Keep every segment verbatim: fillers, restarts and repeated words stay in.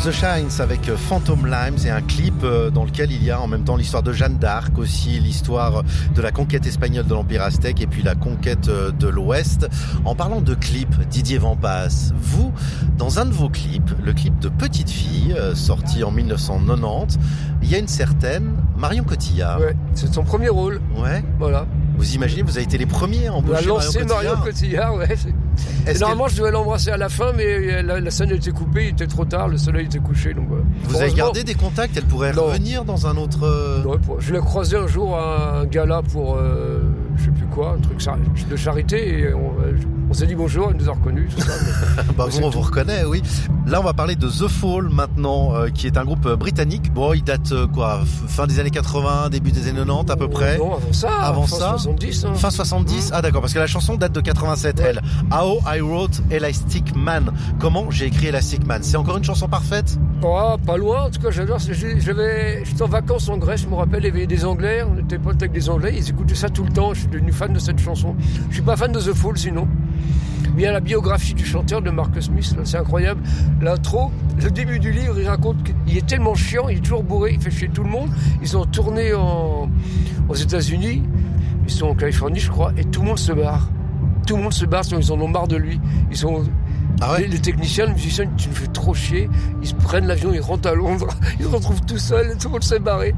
The Shines avec Phantom Limes et un clip dans lequel il y a en même temps l'histoire de Jeanne d'Arc, aussi l'histoire de la conquête espagnole de l'Empire aztèque et puis la conquête de l'Ouest. En parlant de clips, Didier Vampas, vous, dans un de vos clips, le clip de Petite Fille, sorti en dix-neuf cent quatre-vingt-dix, il y a une certaine Marion Cotillard. Ouais, c'est son premier rôle. Ouais. Voilà. Vous imaginez, vous avez été les premiers à embaucher Marion Cotillard. Marion Cotillard, ouais. Et normalement, je devais l'embrasser à la fin, mais la, la scène était coupée, il était trop tard, le soleil était couché. Donc voilà. Vous avez gardé des contacts, elle pourrait non. revenir dans un autre... Non, je l'ai croisé un jour à un gala pour, euh, je sais plus quoi, un truc de charité, et on, on s'est dit bonjour, elle nous a reconnus, tout ça. Mais... bah, vous, on vous reconnaît, oui. Là, on va parler de The Fall maintenant, euh, qui est un groupe britannique. Bon, il date euh, quoi, fin des années quatre-vingts, début des années quatre-vingt-dix à peu près. Non, avant ça. Avant fin ça. soixante-dix. Hein. Fin soixante-dix. Mmh. Ah d'accord, parce que la chanson date de quatre-vingt-sept. Ouais. Elle. How I Wrote Elastic Man. Comment j'ai écrit Elastic Man. C'est encore une chanson parfaite. Oh, pas loin. En tout cas, j'adore. J'avais, j'étais en vacances en Grèce. Je me rappelle, il y avait des Anglais. On était potes avec des Anglais. Ils écoutaient ça tout le temps. Je suis devenu fan de cette chanson. Je suis pas fan de The Fall sinon. Il y a la biographie du chanteur de Mark Smith, là, c'est incroyable. L'intro, le début du livre, il raconte qu'il est tellement chiant, il est toujours bourré, il fait chier tout le monde. Ils ont tourné en, aux États-Unis, ils sont en Californie, je crois, et tout le monde se barre. Tout le monde se barre, ils en ont marre de lui. Ils sont ah ouais. les, les techniciens, les musiciens, tu me fais trop chier. Ils se prennent l'avion, ils rentrent à Londres, ils se retrouvent tout seuls, tout le monde s'est barré.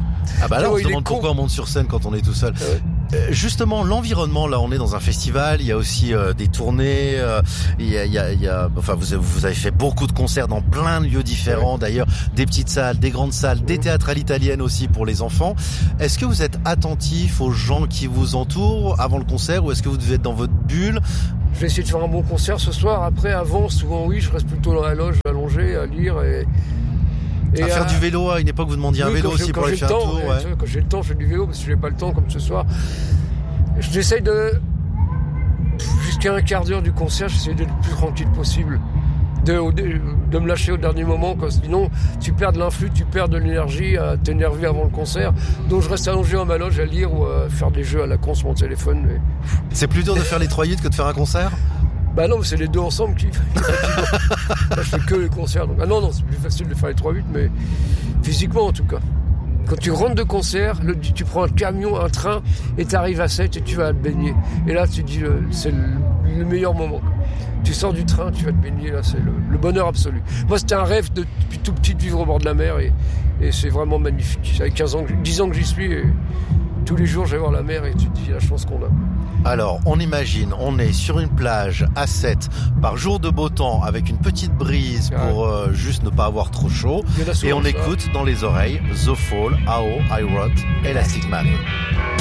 Ah bah là, on se demande pourquoi on monte sur scène quand on est tout seul. Ah ouais. Justement, l'environnement, là, on est dans un festival. Il y a aussi euh, des tournées. Euh, il y a, il y a, il y a, enfin, vous, vous avez fait beaucoup de concerts dans plein de lieux différents. Ouais. D'ailleurs, des petites salles, des grandes salles, mmh. des théâtres à l'italienne aussi pour les enfants. Est-ce que vous êtes attentif aux gens qui vous entourent avant le concert, ou est-ce que vous devez être dans votre bulle? Je vais essayer de faire un bon concert ce soir. Après, avant, souvent, oui, je reste plutôt dans la loge, allongé, à lire et. Et à faire à... du vélo, à une époque vous demandiez oui, un vélo aussi pour aller faire un tour. Ouais. Quand j'ai le temps, je fais du vélo, parce que je n'ai pas le temps comme ce soir. J'essaye de... Jusqu'à un quart d'heure du concert, j'essaie d'être le plus tranquille possible. De, de, de me lâcher au dernier moment, quoi. Sinon tu perds de l'influx, tu perds de l'énergie à t'énerver avant le concert. Donc je reste allongé en ma loge à lire ou à faire des jeux à la con sur mon téléphone. Mais... C'est plus dur de faire les trois huit que de faire un concert? Bah non, c'est les deux ensemble qui... Là, je fais que les concerts. Donc... Ah non, non, c'est plus facile de faire les trois huit, mais physiquement en tout cas. Quand tu rentres de concert, le, tu prends un camion, un train, et tu arrives à sept et tu vas te baigner. Et là, tu te dis, le, c'est le, le meilleur moment. Tu sors du train, tu vas te baigner, là, c'est le, le bonheur absolu. Moi, c'était un rêve de, depuis tout petit de vivre au bord de la mer, et, et c'est vraiment magnifique. Ça fait quinze ans, dix ans que j'y suis, et tous les jours, je vais voir la mer, et tu te dis la chance qu'on a. Alors, on imagine, on est sur une plage à sept par jour de beau temps avec une petite brise pour ouais. euh, juste ne pas avoir trop chaud. Et on ça. écoute dans les oreilles The Fall, How I Wrote Elastic Man.